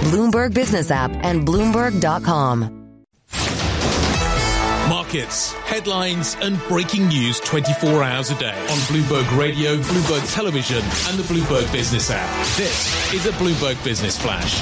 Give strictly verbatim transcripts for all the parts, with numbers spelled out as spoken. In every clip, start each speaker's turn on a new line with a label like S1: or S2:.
S1: Bloomberg Business App, and Bloomberg dot com.
S2: Markets, headlines and breaking news twenty-four hours a day on Bloomberg Radio, Bloomberg Television and the Bloomberg Business app. This is a Bloomberg Business Flash.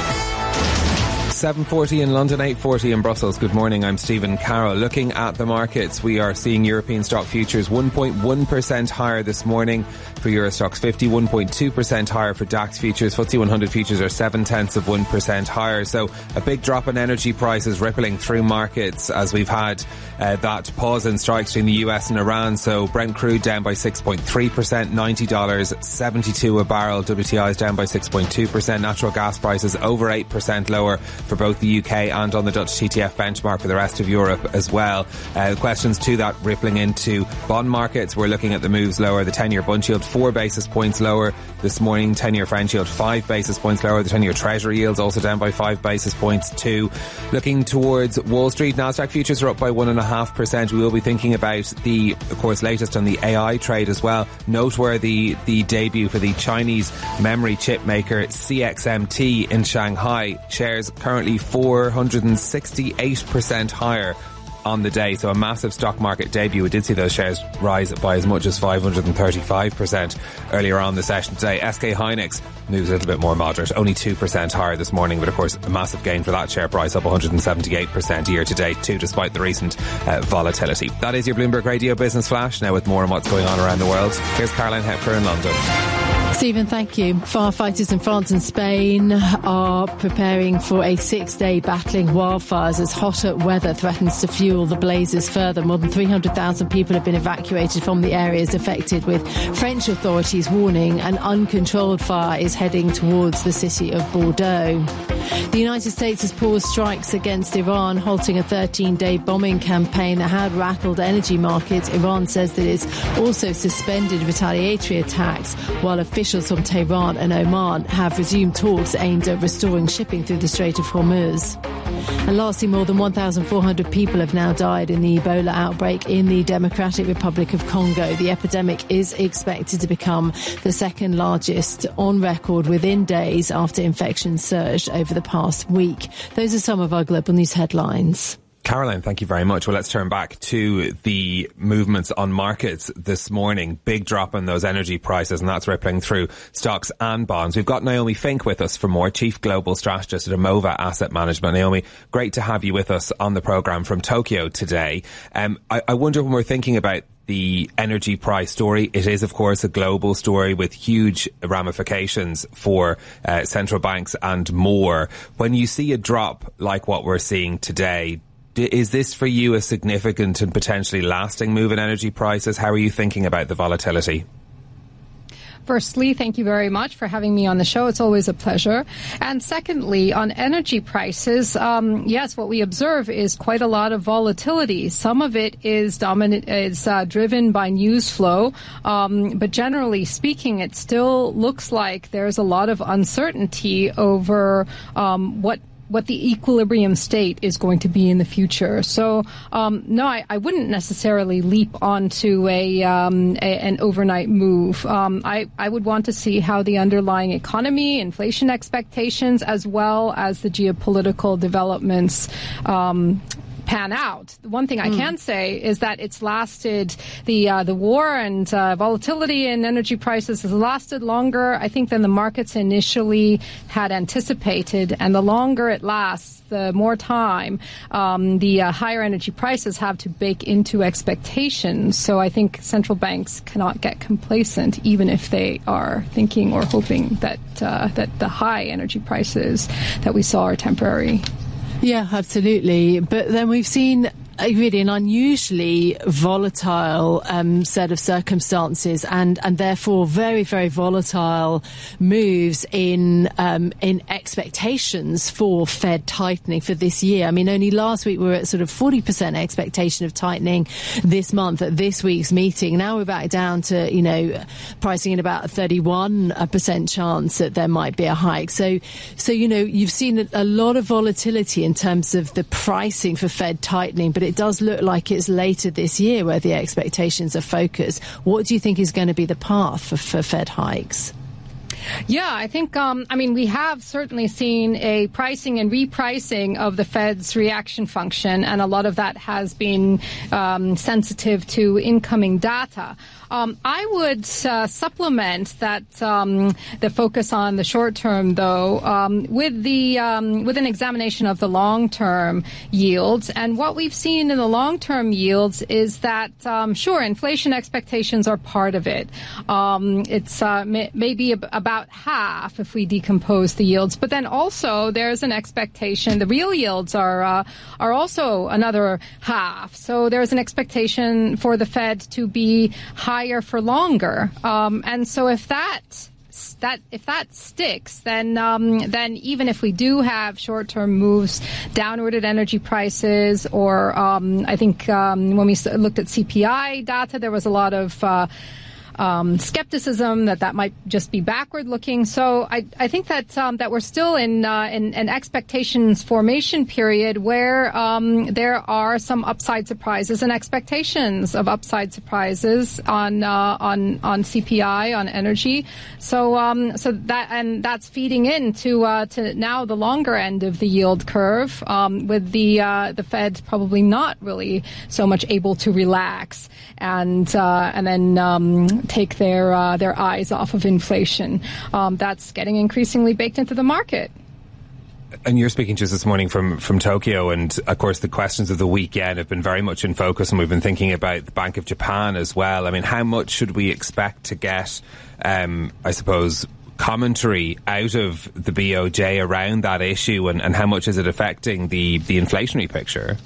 S3: seven forty in London, eight forty in Brussels. Good morning, I'm Stephen Carroll. Looking at the markets, we are seeing European stock futures one point one percent higher this morning for Euro Stoxx fifty, one point two percent higher for DAX futures. F T S E one hundred futures are seven tenths of one percent higher. So a big drop in energy prices rippling through markets as we've had uh, that pause in strikes between the U S and Iran. So Brent crude down by six point three percent, ninety dollars seventy-two a barrel. W T I is down by six point two percent. Natural gas prices over eight percent lower for both the U K and on the Dutch T T F benchmark for the rest of Europe as well. Uh, questions to that rippling into bond markets. We're looking at the moves lower. The ten-year bund yield four basis points lower this morning. ten-year French yield five basis points lower. The ten-year Treasury yields also down by five basis points too. Looking towards Wall Street, Nasdaq futures are up by one and a half percent. We will be thinking about the, of course, latest on the A I trade as well. Noteworthy the debut for the Chinese memory chip maker C X M T in Shanghai. Shares currently four hundred sixty-eight percent higher on the day, so a massive stock market debut. We did see those shares rise by as much as five hundred thirty-five percent earlier on the session today. S K Hynix moves a little bit more moderate, only two percent higher this morning, but of course a massive gain for that share price, up one hundred seventy-eight percent year to date too, despite the recent uh, volatility. That is your Bloomberg Radio Business Flash. Now with more on what's going on around the world, here's Caroline Hepker in London.
S4: Stephen, thank you. Firefighters in France and Spain are preparing for a six-day battling wildfires as hotter weather threatens to fuel the blazes further. More than three hundred thousand people have been evacuated from the areas affected, with French authorities warning an uncontrolled fire is heading towards the city of Bordeaux. The United States has paused strikes against Iran, halting a thirteen-day bombing campaign that had rattled energy markets. Iran says that it's also suspended retaliatory attacks, while officials from Tehran and Oman have resumed talks aimed at restoring shipping through the Strait of Hormuz. And lastly, more than one thousand four hundred people have now died in the Ebola outbreak in the Democratic Republic of Congo. The epidemic is expected to become the second largest on record within days after infections surged over the past week. Those are some of our global news headlines.
S3: Caroline, thank you very much. Well, let's turn back to the movements on markets this morning. Big drop in those energy prices, and that's rippling through stocks and bonds. We've got Naomi Fink with us for more, Chief Global Strategist at Amova Asset Management. Naomi, great to have you with us on the programme from Tokyo today. Um, I, I wonder, when we're thinking about the energy price story, it is, of course, a global story with huge ramifications for uh, central banks and more. When you see a drop like what we're seeing today, is this for you a significant and potentially lasting move in energy prices? How are you thinking about the volatility?
S5: Firstly, thank you very much for having me on the show. It's always a pleasure. And secondly, on energy prices, um, yes, what we observe is quite a lot of volatility. Some of it is dominant, is uh, driven by news flow. Um, but generally speaking, it still looks like there's a lot of uncertainty over um, what what the equilibrium state is going to be in the future. So, um, no, I, I wouldn't necessarily leap onto a, um, a an overnight move. Um, I, I would want to see how the underlying economy, inflation expectations, as well as the geopolitical developments um pan out. The one thing I can say is that it's lasted, the uh, the war and uh, volatility in energy prices has lasted longer, I think, than the markets initially had anticipated. And the longer it lasts, the more time um, the uh, higher energy prices have to bake into expectations. So I think central banks cannot get complacent, even if they are thinking or hoping that uh, that the high energy prices that we saw are temporary.
S4: Yeah, absolutely. But then we've seen a really an unusually volatile um, set of circumstances, and, and therefore very, very volatile moves in um, in expectations for Fed tightening for this year. I mean, only last week we were at sort of forty percent expectation of tightening this month at this week's meeting. Now we're back down to, you know, pricing in about a thirty-one percent chance that there might be a hike. So, so you know, you've seen a lot of volatility in terms of the pricing for Fed tightening, but it does look like it's later this year where the expectations are focused. What do you think is going to be the path for, for Fed hikes?
S5: Yeah, I think, um, I mean, we have certainly seen a pricing and repricing of the Fed's reaction function, and a lot of that has been um, sensitive to incoming data. Um, I would uh, supplement that um, the focus on the short term, though, um, with the um, with an examination of the long term yields. And what we've seen in the long term yields is that, um, sure, inflation expectations are part of it. Um, it's uh, may- maybe ab- about half if we decompose the yields, but then also there's an expectation. The real yields are uh, are also another half. So there's an expectation for the Fed to be high higher for longer, um, and so if that that if that sticks, then um, then even if we do have short-term moves downward at energy prices, or um, I think um, when we looked at C P I data, there was a lot of uh, Um, skepticism that that might just be backward looking. So I, I think that um, that we're still in, uh, in an expectations formation period where um, there are some upside surprises and expectations of upside surprises on uh, on on C P I, on energy. So um, so that and that's feeding into uh, to now the longer end of the yield curve, um, with the uh, the Fed probably not really so much able to relax and uh, and then um, take their uh, their eyes off of inflation. Um, that's getting increasingly baked into the market.
S3: And you're speaking just this morning from, from Tokyo, and of course the questions of the weekend have been very much in focus, and we've been thinking about the Bank of Japan as well. I mean, how much should we expect to get, um, I suppose, commentary out of the B O J around that issue, and, and how much is it affecting the, the inflationary picture?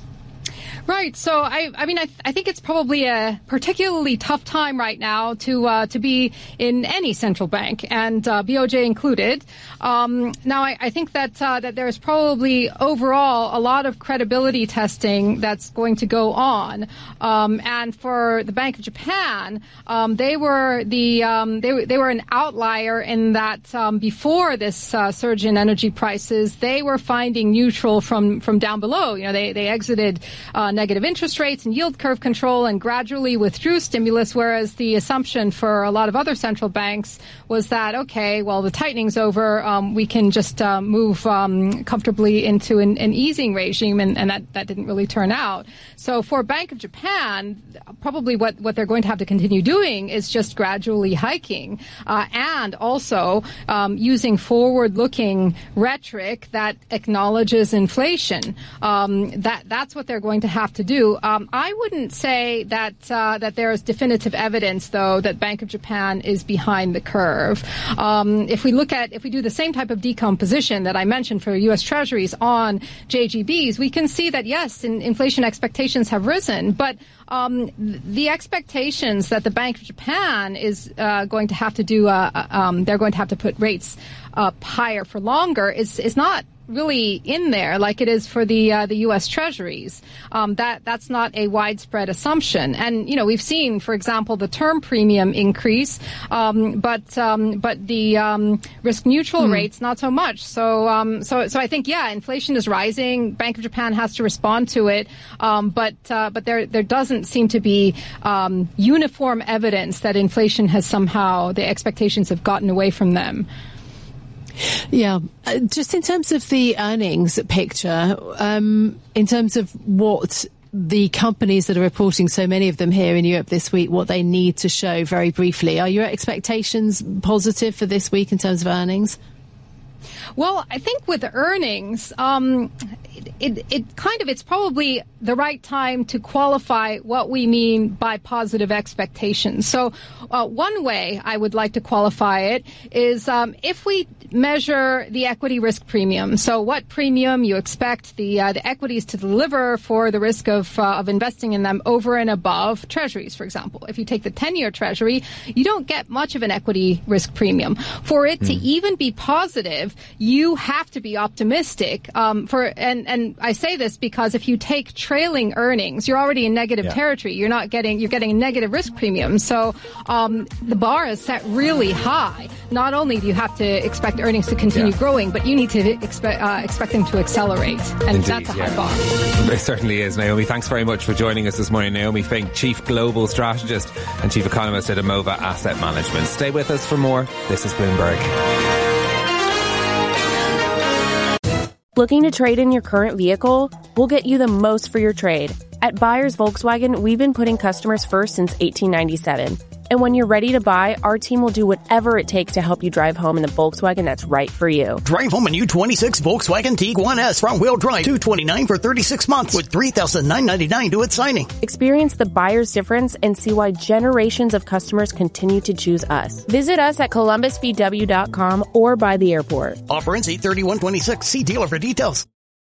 S5: Right. So, I, I mean, I, I think it's probably a particularly tough time right now to uh, to be in any central bank, and uh, B O J included. Um, now, I, I think that uh, that there's probably overall a lot of credibility testing that's going to go on. Um, and for the Bank of Japan, um, they were the um, they they were an outlier in that um, before this uh, surge in energy prices, they were finding neutral from from down below. You know, they they exited Uh, negative interest rates and yield curve control and gradually withdrew stimulus, whereas the assumption for a lot of other central banks was that, okay, well, the tightening's over, um, we can just uh, move um, comfortably into an, an easing regime, and, and that, that didn't really turn out. So for Bank of Japan, probably what, what they're going to have to continue doing is just gradually hiking, uh, and also um, using forward-looking rhetoric that acknowledges inflation. Um, that that's what they're going to have to do. Um, I wouldn't say that uh, that there is definitive evidence, though, that Bank of Japan is behind the curve. Um, if we look at, if we do the same type of decomposition that I mentioned for U S Treasuries on J G Bs, we can see that, yes, in, inflation expectations have risen, but um, the expectations that the Bank of Japan is uh, going to have to do, uh, um, they're going to have to put rates up higher for longer is is not really in there like it is for the uh, the U S Treasuries. Um, that that's not a widespread assumption, and you know we've seen, for example, the term premium increase, um, but um, but the um, risk neutral hmm. rates not so much. So um, so so I think yeah, inflation is rising. Bank of Japan has to respond to it, um, but uh, but there there doesn't seem to be um, uniform evidence that inflation has somehow, the expectations have gotten away from them.
S4: Yeah, uh, just in terms of the earnings picture, um, in terms of what the companies that are reporting, so many of them here in Europe this week, what they need to show very briefly, are your expectations positive for this week in terms of earnings?
S5: Well, I think with the earnings, um, it, it, it kind of, it's probably the right time to qualify what we mean by positive expectations. So uh, one way I would like to qualify it is um, if we measure the equity risk premium. So what premium you expect the uh, the equities to deliver for the risk of uh, of investing in them over and above treasuries, for example. If you take the ten-year treasury, you don't get much of an equity risk premium. For it mm. to even be positive, negative, you have to be optimistic. Um, for and and I say this because if you take trailing earnings, you're already in negative yeah. territory. You're not getting you're getting a negative risk premium. So um, the bar is set really high. Not only do you have to expect earnings to continue yeah. growing, but you need to expect uh, expect them to accelerate, and
S3: Indeed,
S5: that's a
S3: yeah.
S5: high bar.
S3: It certainly is. Naomi, thanks very much for joining us this morning. Naomi Fink, Chief Global Strategist and Chief Economist at Amova Asset Management. Stay with us for more. This is Bloomberg.
S6: Looking to trade in your current vehicle? We'll get you the most for your trade. At Buyers Volkswagen, we've been putting customers first since eighteen ninety-seven. And when you're ready to buy, our team will do whatever it takes to help you drive home in the Volkswagen that's right for you.
S7: Drive home a new twenty-six Volkswagen Tiguan S front-wheel drive, two hundred twenty-nine dollars for thirty-six months with three thousand nine hundred ninety-nine dollars to its signing.
S6: Experience the buyer's difference and see why generations of customers continue to choose us. Visit us at columbus v w dot com or by the airport.
S7: Offer ends eight thirty-one twenty-six. See dealer for details.